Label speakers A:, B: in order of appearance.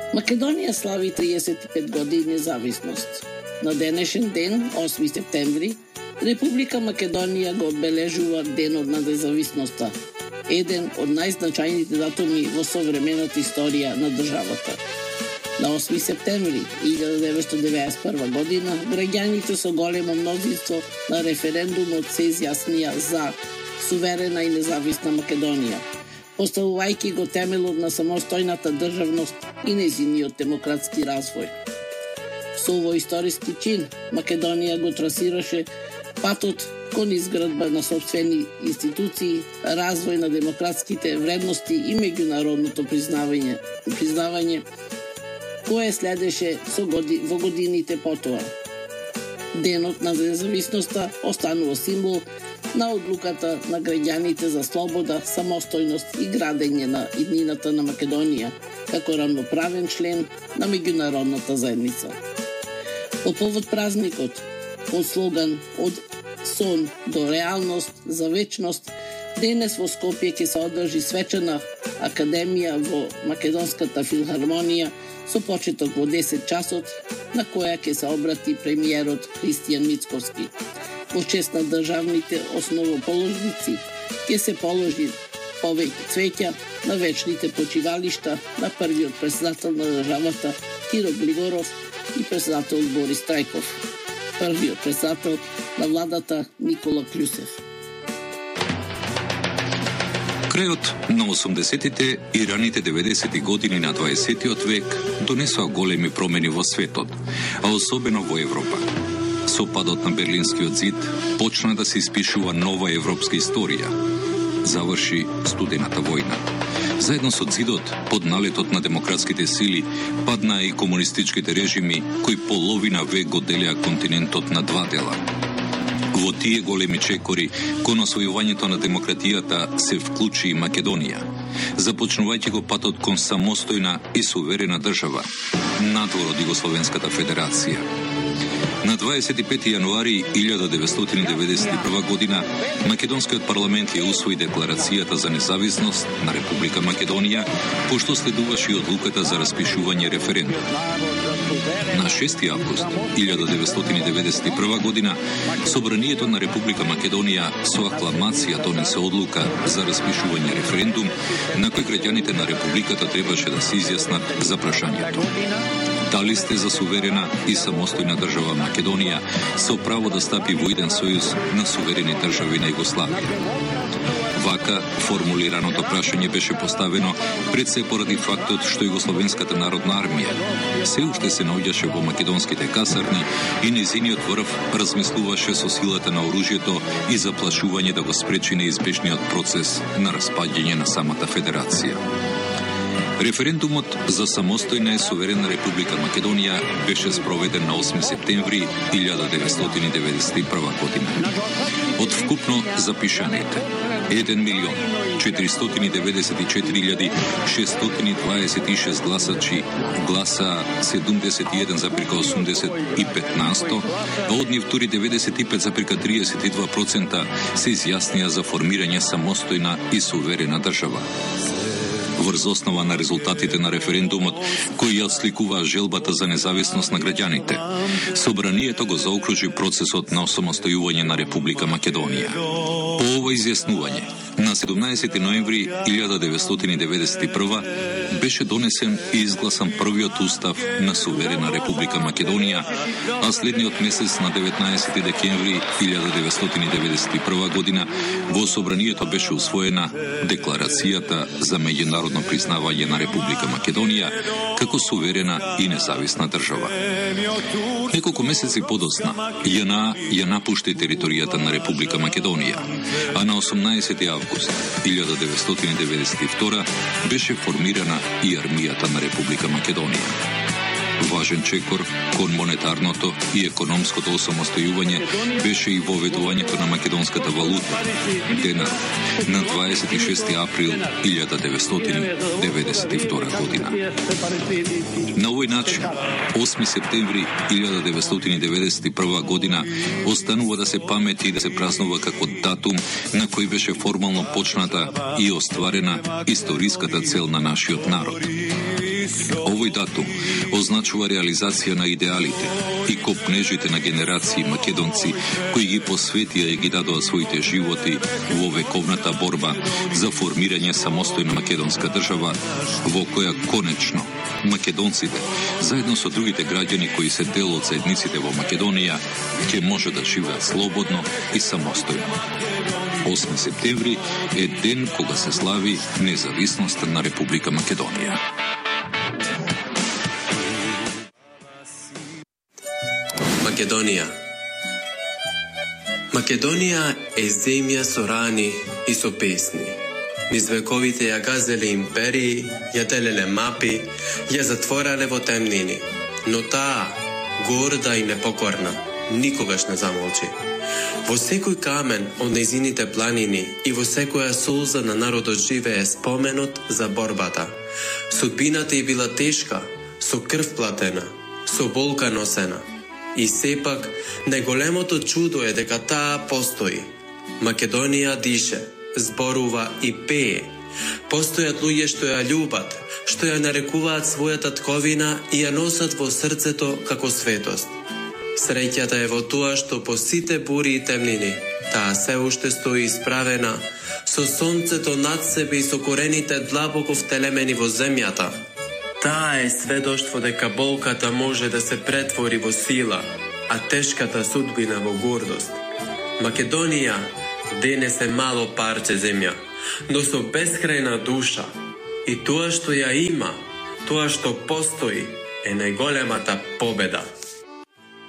A: Македонија слави 35 години независност. На денешен ден, 8 септември, Република Македонија го одбележува Денот на независноста, еден од најзначајните датуми во современата историја на државата. На 8 септември 1991 година, граѓаните со големо мнозинство на референдумот се изјаснија за суверена и независна Македонија, поставувајќи го темелот на самостојната државност и нејзиниот демократски развој. Со овој историски чин, Македонија го трасираше патот кон изградба на сопствени институции, развој на демократските вредности и меѓународното признавање кое следеше во годините потоа. Денот на независноста останува символ на одлуката на граѓаните за слобода, самостојност и градење на иднината на Македонија како рамноправен член на меѓународната заедница. По повод празникот, од слоган од сон до реалност за вечност, денес во Скопје ќе се одржи свечена академија во Македонската филхармонија со почеток во 10 часот, на која ќе се обрати премиерот Христијан Мицковски. Во чест на државните основоположници ќе се положи повеќе цвеќа на вечните почивалишта на првиот претседател на државата Киро Глигоров и претседател Борис Трајков, првиот претседател на владата Никола Клюсев.
B: Крајот на 80-тите и раните 90-ти години на 20-тиот век донесоа големи промени во светот, а особено во Европа. Со падот на Берлинскиот зид почна да се испишува нова европска историја. Заврши студената војна. Заедно со зидот, под налетот на демократските сили, падна и комунистичките режими кои половина век го делеа континентот на два дела. Во тие големи чекори, кон освојувањето на демократијата се вклучи и Македонија, започнувајќи го патот кон самостојна и суверена држава, надвор од Југословенската федерација. На 25 јануари 1991 година Македонскиот парламент ја усвои декларацијата за независност на Република Македонија, пошто следуваше и одлуката за распишување референдум. На 6 август 1991 година Собранието на Република Македонија со акламација донесе одлука за распишување референдум на кој граѓаните на Републиката требаше да се изјаснат за прашањето. Дали сте за суверена и самостојна држава Македонија со право да стапи во еден сојуз на суверени држави на Југославија? Вака формулираното прашање беше поставено пред се поради фактот што Југословенската народна армија се уште се наоѓаше во македонските касарни и нејзиниот врв размислуваше со силата на оружјето и заплашување да го спречи неизбежниот процес на распаѓање на самата федерација. Референдумот за самостојна и суверена Република Македонија беше спроведен на 8 септември 1991 година. Од вкупно запишаните 1.494.626 гласачи гласа 71,85%, а од нив тури 95,32% се изјаснија за формирање самостојна и суверена држава. Врз основа на резултатите на референдумот, кои ја сликуваа желбата за независност на граѓаните, Собранието го заокружи процесот на осамостојување на Република Македонија. По ова изјаснување, на 17 ноември 1991 беше донесен и изгласан првиот устав на суверена Република Македонија, а следниот месец на 19 декември 1991 година во Собранието беше усвоена Декларацијата за меѓународно признавање на Република Македонија како суверена и независна држава. Неколку месеци подоцна, ЈНА ја напушти територијата на Република Македонија, а на 18 август 1992 беше формирана и армијата на Република Македонија. Важен чекор кон монетарното и економското осамостојување беше и воведувањето на македонската валута, денар, на 26. април 1992 година. На овој начин, 8. септември 1991 година останува да се памети и да се празнува како датум на кој беше формално почната и остварена историската цел на нашиот народ. Овој датум означува реализација на идеалите и копнежите на генерации македонци кои ги посветија и ги дадоа своите животи во вековната борба за формирање самостојна македонска држава, во која конечно македонците, заедно со другите граѓани кои се дел од заедниците во Македонија, ќе може да живеат слободно и самостојно. 8 септември е ден кога се слави независноста на Република Македонија.
C: Македонија е земја со рани и со песни. Низ вековите ја газеле империи, ја делеле мапи, ја затворале во темнини. Но таа, горда и непокорна, никогаш не замолчи. Во секој камен од нејзините планини и во секоја солза на народот живее споменот за борбата. Судбината ѝ била тешка, со крв платена, со болка носена. И сепак, најголемото чудо е дека таа постои. Македонија дише, зборува и пее. Постојат луѓе што ја љубат, што ја нарекуваат својата тковина и ја носат во срцето како светост. Среќата е во тоа што по сите бури и темнини, таа се уште стои исправена, со сонцето над себе и со корените длабоко втелемени во земјата. Таа е сведоштво дека болката може да се претвори во сила, а тешката судбина во гордост. Македонија денес е мало парче земја, но со бескрајна душа. И тоа што ја има, тоа што постои, е најголемата победа.